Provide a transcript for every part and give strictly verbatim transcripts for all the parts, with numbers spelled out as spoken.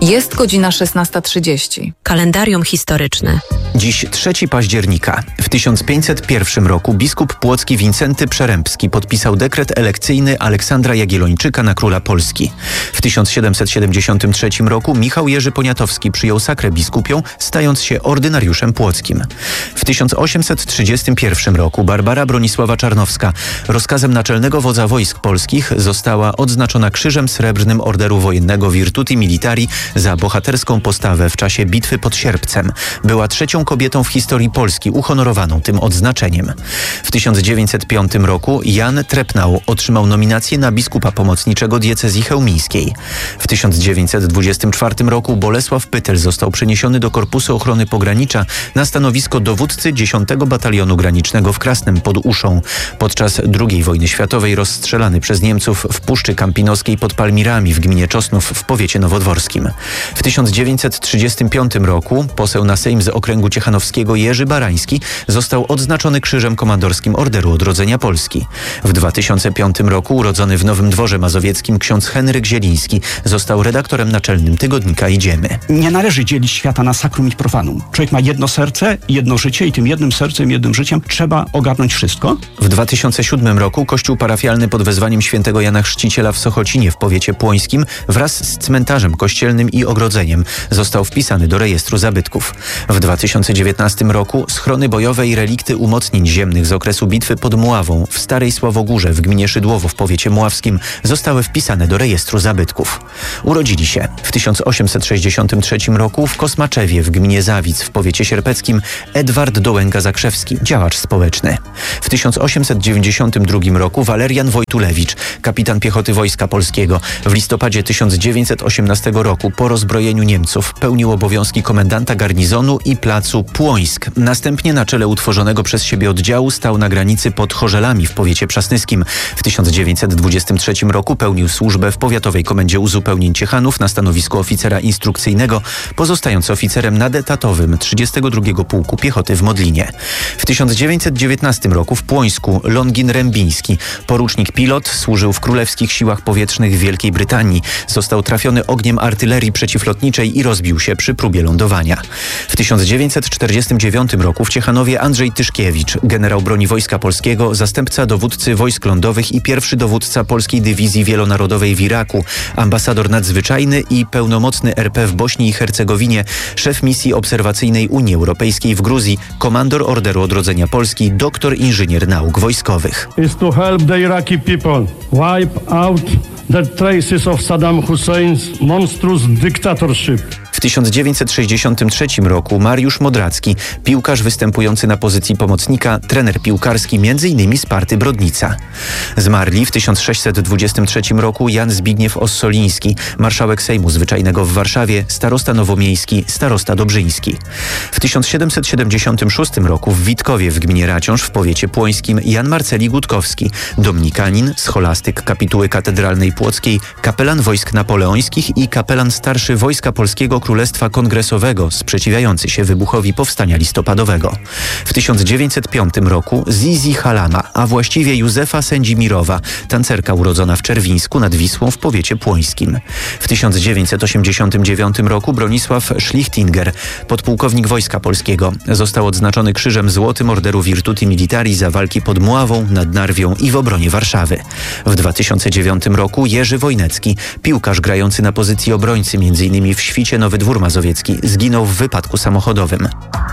Jest godzina szesnasta trzydzieści. Kalendarium historyczne. Dziś trzeciego października. W tysiąc pięćset pierwszym roku biskup płocki Wincenty Przerębski podpisał dekret elekcyjny Aleksandra Jagiellończyka na króla Polski. W tysiąc siedemset siedemdziesiątym trzecim roku Michał Jerzy Poniatowski przyjął sakrę biskupią, stając się ordynariuszem płockim. W tysiąc osiemset trzydziestym pierwszym roku Barbara Bronisława Czarnowska rozkazem naczelnego wodza wojsk polskich została odznaczona Krzyżem Srebrnym Orderu Wojennego Virtuti Militari za bohaterską postawę w czasie bitwy pod Sierpcem. Była trzecią kobietą w historii Polski uhonorowaną tym odznaczeniem. W tysiąc dziewięćset piątym roku Jan Trepnał otrzymał nominację na biskupa pomocniczego diecezji chełmińskiej. W tysiąc dziewięćset dwudziestym czwartym roku Bolesław Pytel został przeniesiony do Korpusu Ochrony Pogranicza na stanowisko dowódcy dziesiątego Batalionu Granicznego w Krasnem pod Uszą. Podczas drugiej wojny światowej rozstrzelany przez Niemców w Puszczy Kampinoskiej pod Palmirami w gminie Czosnów w powiecie nowodworskim. W tysiąc dziewięćset trzydziestym piątym roku poseł na Sejm z okręgu ciechanowskiego Jerzy Barański został odznaczony Krzyżem Komandorskim Orderu Odrodzenia Polski. W dwa tysiące piątym roku urodzony w Nowym Dworze Mazowieckim ksiądz Henryk Zieliński został redaktorem naczelnym tygodnika Idziemy. Nie należy dzielić świata na sakrum i profanum. Człowiek ma jedno serce, jedno życie i tym jednym sercem, jednym życiem trzeba ogarnąć wszystko. W dwa tysiące siódmym roku kościół parafialny pod wezwaniem świętego Jana Chrzciciela w Sochocinie w powiecie płońskim wraz z cmentarzem kościelnym i ogrodzeniem został wpisany do rejestru zabytków. W dwa tysiące dziewiętnastym roku schrony bojowe i relikty umocnień ziemnych z okresu bitwy pod Mławą w Starej Sławogórze w gminie Szydłowo w powiecie mławskim zostały wpisane do rejestru zabytków. Urodzili się w tysiąc osiemset sześćdziesiątym trzecim roku w Kosmaczewie w gminie Zawic w powiecie sierpeckim Edward Dołęga-Zakrzewski, działacz społeczny. W tysiąc osiemset dziewięćdziesiątym drugim roku Walerian Wojtulewicz, kapitan piechoty Wojska Polskiego. W listopadzie tysiąc dziewięćset osiemnastego roku po rozbrojeniu Niemców pełnił obowiązki komendanta garnizonu i placu Płońsk. Następnie na czele utworzonego przez siebie oddziału stał na granicy pod Chorzelami w powiecie przasnyskim. W tysiąc dziewięćset dwudziestym trzecim roku pełnił służbę w Powiatowej Komendzie Uzupełnień Ciechanów na stanowisku oficera instrukcyjnego, pozostając oficerem nadetatowym trzydziestego drugiego Pułku Piechoty w Modlinie. W tysiąc dziewięćset dziewiętnastym roku w Płońsku Longin Rębiński, porucznik pilot, służył w Królewskich Siłach Powietrznych w Wielkiej Brytanii. Został trafiony ogniem artylerii przeciwlotniczej i rozbił się przy próbie lądowania. W tysiąc dziewięćset czterdziestym dziewiątym roku w Ciechanowie Andrzej Tyszkiewicz, generał broni Wojska Polskiego, zastępca dowódcy wojsk lądowych i pierwszy dowódca Polskiej Dywizji Wielonarodowej w Iraku, ambasador nadzwyczajny i pełnomocny R P w Bośni i Hercegowinie, szef misji obserwacyjnej Unii Europejskiej w Gruzji, komandor Orderu Odrodzenia Polski, doktor inżynier nauk wojskowych. Is to help the Iraqi people wipe out the traces of Saddam Hussein's monstrous dictatorship. W tysiąc dziewięćset sześćdziesiątym trzecim roku Mariusz Modracki, piłkarz występujący na pozycji pomocnika, trener piłkarski m.in. Sparty Brodnica. Zmarli w tysiąc sześćset dwudziestym trzecim roku Jan Zbigniew Ossoliński, marszałek Sejmu Zwyczajnego w Warszawie, starosta nowomiejski, starosta dobrzyński. W tysiąc siedemset siedemdziesiątym szóstym roku w Witkowie w gminie Raciąż w powiecie płońskim Jan Marceli Gutkowski, dominikanin, scholastyk kapituły katedralnej płockiej, kapelan wojsk napoleońskich i kapelan starszy Wojska Polskiego Królestwa Kongresowego sprzeciwiający się wybuchowi Powstania Listopadowego. W tysiąc dziewięćset piątym roku Zizi Halama, a właściwie Józefa Sędzimirowa, tancerka urodzona w Czerwińsku nad Wisłą w powiecie płońskim. W tysiąc dziewięćset osiemdziesiątym dziewiątym roku Bronisław Schlichtinger, podpułkownik Wojska Polskiego, został odznaczony Krzyżem Złotym Orderu Virtuti Militari za walki pod Mławą, nad Narwią i w obronie Warszawy. W dwa tysiące dziewiątym roku Jerzy Wojnecki, piłkarz grający na pozycji obrońcy m.in. w Świcie Nowy Dwór Mazowiecki, zginął w wypadku samochodowym.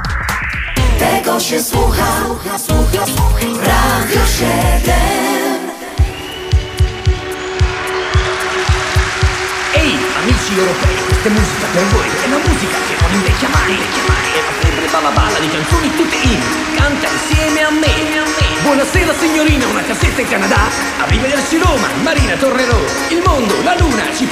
Tego się słucha, słucha, słucha, słucha. Radio siedem. Ehi, amici europei, questa è musica per voi, è una musica che non invecchia mai, mai, è una febbre balla balla di canzoni tutte in, canta insieme a me, a me. Buonasera signorina, una casetta in Canada, arrivederci Roma, Marina, tornerò, il mondo, la luna, ci